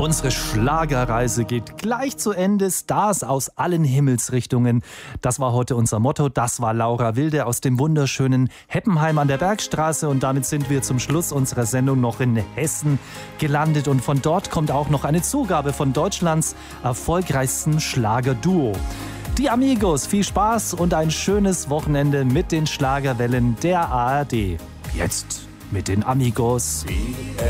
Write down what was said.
Unsere Schlagerreise geht gleich zu Ende. Stars aus allen Himmelsrichtungen. Das war heute unser Motto. Das war Laura Wilde aus dem wunderschönen Heppenheim an der Bergstraße. Und damit sind wir zum Schluss unserer Sendung noch in Hessen gelandet. Und von dort kommt auch noch eine Zugabe von Deutschlands erfolgreichsten Schlagerduo. Die Amigos, viel Spaß und ein schönes Wochenende mit den Schlagerwellen der ARD. Jetzt mit den Amigos.